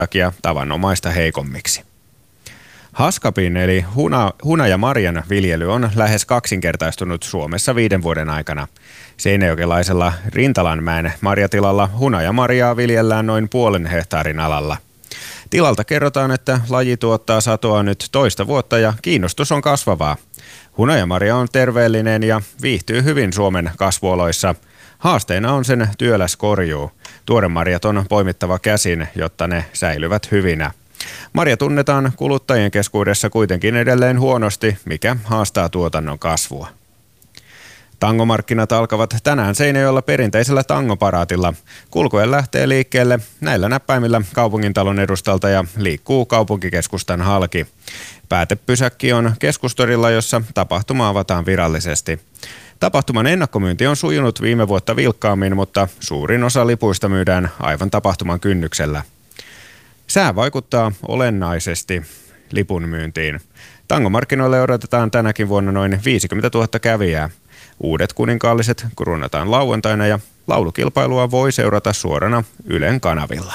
takia tavanomaista heikommiksi. Haskapin eli hunajamarjan viljely on lähes kaksinkertaistunut Suomessa 5 vuoden aikana. Seinäjokelaisella Rintalanmäen marjatilalla hunajamarjaa viljellään noin 0,5 hehtaarin alalla. Tilalta kerrotaan, että laji tuottaa satoa nyt toista vuotta ja kiinnostus on kasvavaa. Hunajamarja on terveellinen ja viihtyy hyvin Suomen kasvuoloissa. Haasteena on sen työläs korjuu. Tuoremarjat on poimittava käsin, jotta ne säilyvät hyvinä. Marja tunnetaan kuluttajien keskuudessa kuitenkin edelleen huonosti, mikä haastaa tuotannon kasvua. Tangomarkkinat alkavat tänään Seinäjoella perinteisellä tangoparaatilla. Kulkue lähtee liikkeelle näillä näppäimillä kaupungintalon edustalta ja liikkuu kaupunkikeskustan halki. Päätepysäkki on Keskustorilla, jossa tapahtuma avataan virallisesti. Tapahtuman ennakkomyynti on sujunut viime vuotta vilkkaammin, mutta suurin osa lipuista myydään aivan tapahtuman kynnyksellä. Sää vaikuttaa olennaisesti lipun myyntiin. Tangomarkkinoille odotetaan tänäkin vuonna noin 50 000 kävijää. Uudet kuninkaalliset kruunataan lauantaina ja laulukilpailua voi seurata suorana Ylen kanavilla.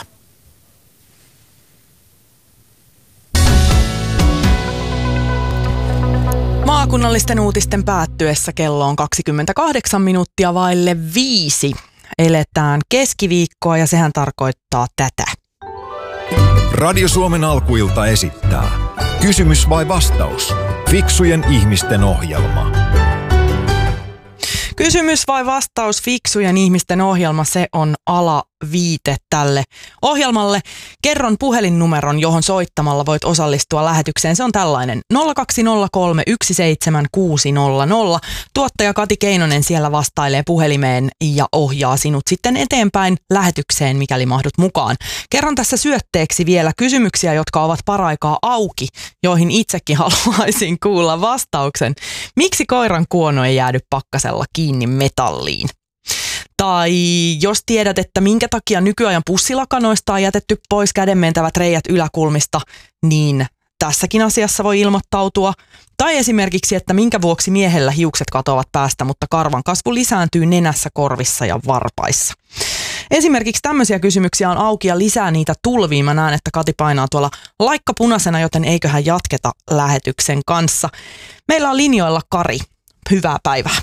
Maakunnallisten uutisten päättyessä kello on 28 minuuttia vaille 5. Eletään keskiviikkoa ja sehän tarkoittaa tätä. Radio Suomen alkuilta esittää Kysymys vai vastaus? Fiksujen ihmisten ohjelma. Kysymys vai vastaus, fiksujen ihmisten ohjelma, se on alaviite tälle ohjelmalle. Kerron puhelinnumeron, johon soittamalla voit osallistua lähetykseen. Se on tällainen 020317600. Tuottaja Kati Keinonen siellä vastailee puhelimeen ja ohjaa sinut sitten eteenpäin lähetykseen, mikäli mahdut mukaan. Kerron tässä syötteeksi vielä kysymyksiä, jotka ovat paraikaa auki, joihin itsekin haluaisin kuulla vastauksen. Miksi koiran kuono ei jäädy pakkasella kiinni metalliin? Tai jos tiedät, että minkä takia nykyajan pussilakanoista on jätetty pois kädenmentävät reijät yläkulmista, niin tässäkin asiassa voi ilmoittautua. Tai esimerkiksi, että minkä vuoksi miehellä hiukset katoavat päästä, mutta karvan kasvu lisääntyy nenässä, korvissa ja varpaissa. Esimerkiksi tämmöisiä kysymyksiä on auki ja lisää niitä tulviin. Mä näen, että Kati painaa tuolla laikka punaisena, joten eiköhän jatketa lähetyksen kanssa. Meillä on linjoilla Kari. Hyvää päivää.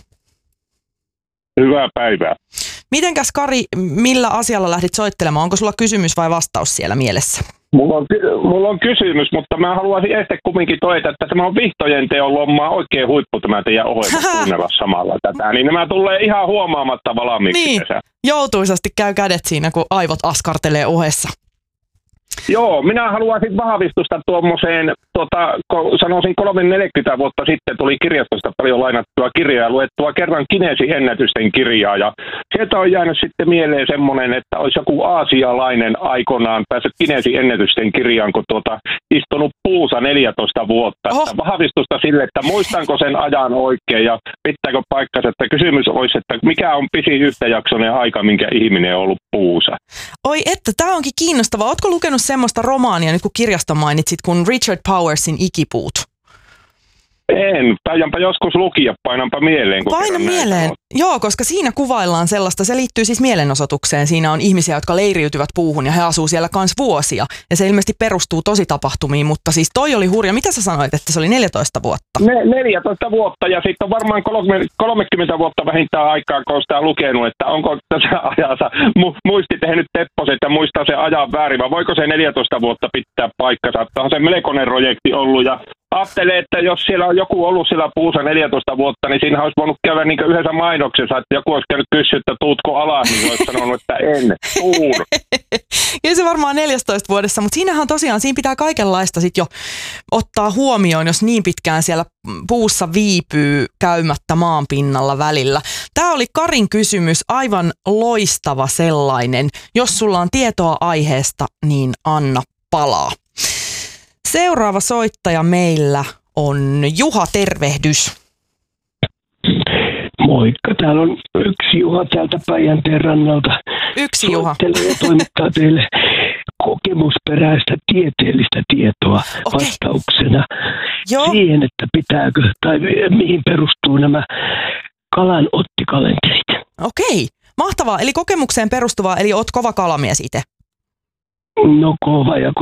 Hyvää päivää. Mitenkäs Kari, millä asialla lähdit soittelemaan? Onko sulla kysymys vai vastaus siellä mielessä? Mulla on kysymys, mutta mä haluaisin ensin kumminkin todeta, että tämä on vihtojen teon lommaa oikein huippu tämä teidän ohjelma kuunnella samalla tätä. Niin nämä tulee ihan huomaamatta valmiiksi. Niin, joutuisasti käy kädet siinä, kun aivot askartelee ohessa. Joo, minä haluaisin vahvistusta tuommoiseen, sanoisin 30-40 vuotta sitten tuli kirjastosta paljon lainattua kirjaa, luettua kerran Guinnessin ennätysten kirjaa, ja sieltä on jäänyt sitten mieleen semmoinen, että olisi joku aasialainen aikoinaan päässyt Guinnessin ennätysten kirjaan, kun istunut puussa 14 vuotta. Vahvistusta sille, että muistanko sen ajan oikein ja pitääkö paikkansa, että kysymys olisi, että mikä on pisin yhtäjaksoinen aika, minkä ihminen on ollut puussa. Oi että, tämä onkin kiinnostavaa. Ootko lukenut semmoista romaania, nyt kun kirjasta mainitsit, kun Richard Powersin Ikipuut? En, taidanpa joskus lukia, painanpa mieleen. Paina mieleen, joo, koska siinä kuvaillaan sellaista, se liittyy siis mielenosoitukseen. Siinä on ihmisiä, jotka leiriytyvät puuhun ja he asuu siellä kans vuosia. Ja se ilmeisesti perustuu tositapahtumiin, mutta siis toi oli hurja. Mitä sä sanoit, että se oli 14 vuotta? 14 vuotta ja sitten on varmaan 30 vuotta vähintään aikaa, kun on sitä lukenut, että onko tässä ajassa muisti tehnyt tepposet ja muistaa se ajan väärin, vai voiko se 14 vuotta pitää paikkansa? Tämä on se melkoinen projekti ollut ja ajattelee, että jos siellä on joku ollut siellä puussa 14 vuotta, niin siinä olisi voinut käydä niin yhdessä mainoksessa, että joku olisi käynyt kysyä, että tuutko alas, niin olisi sanonut, että en, tuun. Kyllä se varmaan 14 vuodessa, mutta siinähän tosiaan, siinä pitää kaikenlaista sit jo ottaa huomioon, jos niin pitkään siellä puussa viipyy käymättä maan pinnalla välillä. Tämä oli Karin kysymys, aivan loistava sellainen. Jos sulla on tietoa aiheesta, niin anna palaa. Seuraava soittaja meillä on Juha, tervehdys. Moikka, täällä on yksi Juha täältä Päijänteen rannalta. Yksi Juha. Soittelee ja toimittaa teille kokemusperäistä tieteellistä tietoa vastauksena siihen, että pitääkö tai mihin perustuu nämä kalan ottikalenterit. Okei, mahtavaa. Eli kokemukseen perustuvaa, eli oot kova kalamies itse. No kova ja